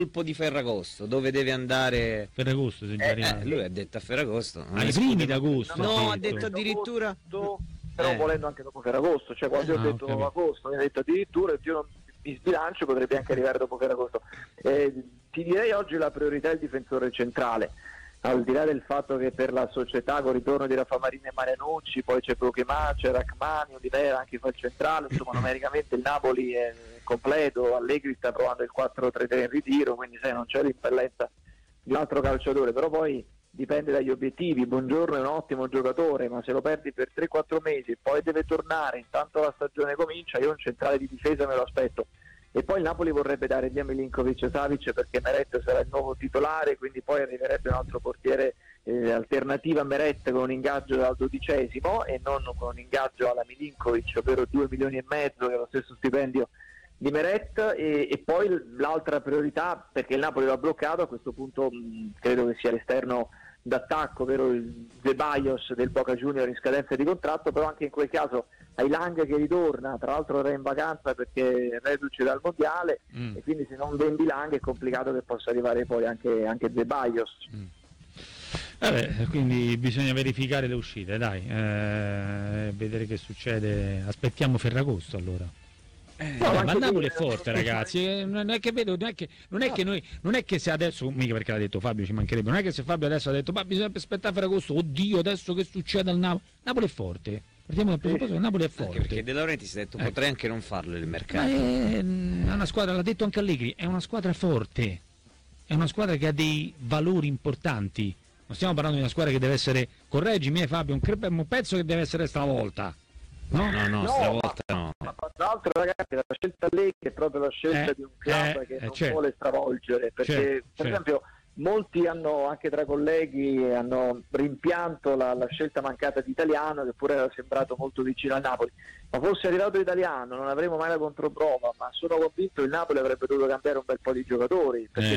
colpo di Ferragosto, dove deve andare Ferragosto, se già arrivato. lui ha detto a Ferragosto. Ai primi d'agosto. No, ha detto addirittura. Però volendo anche dopo Ferragosto, cioè quando io ho detto agosto, mi ha detto addirittura, io non mi sbilancio, potrebbe anche arrivare dopo Ferragosto. Ti direi oggi la priorità è il difensore centrale, al di là del fatto che per la società con il ritorno di Rafa Marini e Marianucci, poi c'è Brokema, c'è Rachmani, Olivera anche fa il centrale, insomma numericamente il Napoli è completo, Allegri sta provando il 4-3-3 in ritiro, quindi sai, non c'è l'impellenza di un altro calciatore, però poi dipende dagli obiettivi. Buongiorno è un ottimo giocatore, ma se lo perdi per 3-4 mesi e poi deve tornare, intanto la stagione comincia, io un centrale di difesa me lo aspetto. E poi il Napoli vorrebbe dare via Milinkovic e Savic perché Meret sarà il nuovo titolare, quindi poi arriverebbe un altro portiere alternativa a Meret con un ingaggio al 12° e non con un ingaggio alla Milinkovic, ovvero 2,5 milioni, che è lo stesso stipendio di Meret, e poi l'altra priorità, perché il Napoli lo ha bloccato, a questo punto credo che sia l'esterno d'attacco, ovvero il Ceballos del Boca Junior in scadenza di contratto, però anche in quel caso Lang che ritorna, tra l'altro era in vacanza perché reduce dal mondiale e quindi se non vendi Lang è complicato che possa arrivare poi anche Ceballos. Vabbè, quindi bisogna verificare le uscite, dai, vedere che succede. Aspettiamo Ferragosto allora. Ma il Napoli è forte, ragazzi. Non è che vedo, non è che se adesso, mica perché l'ha detto Fabio, ci mancherebbe, non è che se Fabio adesso ha detto ma bisogna aspettare Ferragosto, oddio, adesso che succede al Napoli? Napoli è forte. Partiamo dal presupposto che il Napoli è forte. Anche perché De Laurentiis si è detto potrei anche non farlo il mercato. Ma è una squadra, l'ha detto anche Allegri, è una squadra forte, è una squadra che ha dei valori importanti. Non stiamo parlando di una squadra che deve essere, correggimi Fabio, un pezzo che deve essere stravolta. No, stavolta no. Ma tra l'altro ragazzi la scelta Allegri è proprio la scelta di un club che non vuole stravolgere, perché per esempio molti hanno, anche tra colleghi, hanno rimpianto la scelta mancata di Italiano, che pure era sembrato molto vicino al Napoli, ma fosse arrivato Italiano non avremo mai la controprova, ma sono convinto il Napoli avrebbe dovuto cambiare un bel po' di giocatori, perché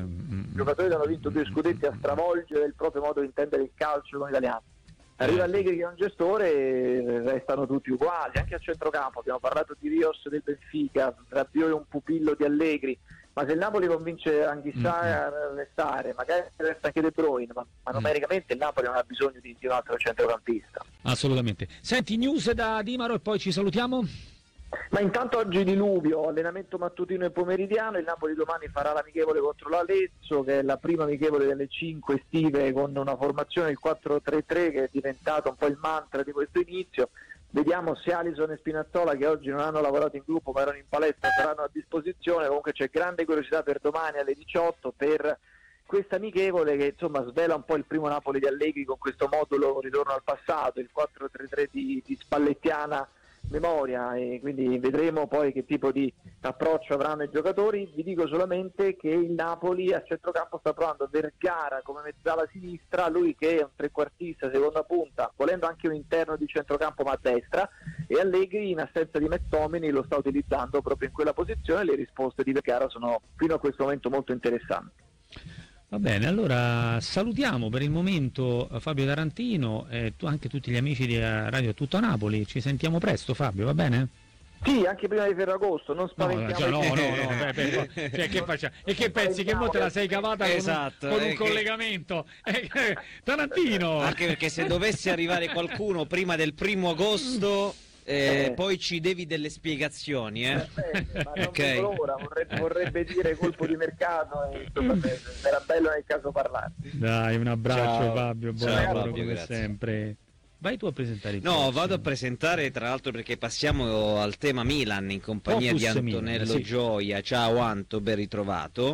i giocatori che hanno vinto 2 scudetti a stravolgere il proprio modo di intendere il calcio con Italiano. Arriva Allegri che è un gestore, restano tutti uguali, anche a centrocampo abbiamo parlato di Rios del Benfica, Rabiot è un pupillo di Allegri, ma se il Napoli convince Anghissà a restare, magari resta anche De Bruyne, ma numericamente il Napoli non ha bisogno di un altro centrocampista. Assolutamente. Senti, news da Dimaro e poi ci salutiamo? Ma intanto oggi diluvio, allenamento mattutino e pomeridiano, il Napoli domani farà l'amichevole contro l'Alezzo, che è la prima amichevole delle 5 estive, con una formazione il 4-3-3 che è diventato un po' il mantra di questo inizio. Vediamo se Alisson e Spinazzola, che oggi non hanno lavorato in gruppo ma erano in palestra, saranno a disposizione. Comunque c'è grande curiosità per domani alle 18 per questa amichevole che insomma svela un po' il primo Napoli di Allegri con questo modulo ritorno al passato, il 4-3-3 di spallettiana memoria, e quindi vedremo poi che tipo di approccio avranno i giocatori. Vi dico solamente che il Napoli a centrocampo sta provando Vergara come mezzala sinistra, lui che è un trequartista seconda punta, volendo anche un interno di centrocampo ma a destra, e Allegri in assenza di McTominay lo sta utilizzando proprio in quella posizione. Le risposte di Vergara sono fino a questo momento molto interessanti. Va bene, allora salutiamo per il momento Fabio Tarantino e anche tutti gli amici di Radio Tutto Napoli. Ci sentiamo presto, Fabio, va bene? Sì, anche prima di Ferragosto, non spaventiamo. Cioè, che facciamo? E che pensi che mo te la sei cavata con un collegamento? Tarantino! Anche perché se dovesse arrivare qualcuno prima del 1 agosto... poi ci devi delle spiegazioni, ma non vedo l'ora, vorrebbe dire colpo di mercato, e era bello nel caso parlare. Dai, un abbraccio. Ciao. Fabio, buon lavoro come grazie. Sempre. Vai tu a presentare il prossimo. Vado a presentare, tra l'altro, perché passiamo al tema Milan in compagnia di Antonello Gioia. Ciao Anto, ben ritrovato.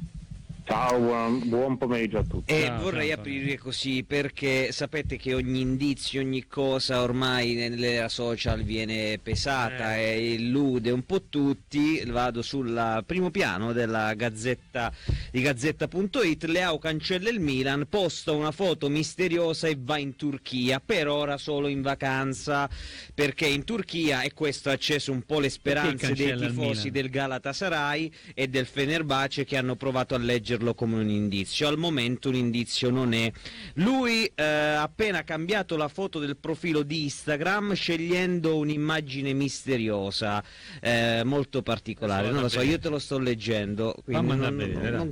Ciao, buon pomeriggio a tutti. E vorrei aprire così, perché sapete che ogni indizio, ogni cosa ormai nell'era social viene pesata e illude un po' tutti. Vado sul primo piano della Gazzetta di Gazzetta.it. Leao cancella il Milan, posta una foto misteriosa e va in Turchia, per ora solo in vacanza, perché in Turchia, e questo ha acceso un po' le speranze dei tifosi del Galatasaray e del Fenerbahce, che hanno provato a leggere leggerlo come un indizio. Al momento un indizio non è. Lui ha appena cambiato la foto del profilo di Instagram scegliendo un'immagine misteriosa, molto particolare. Non lo so, io te lo sto leggendo, quindi non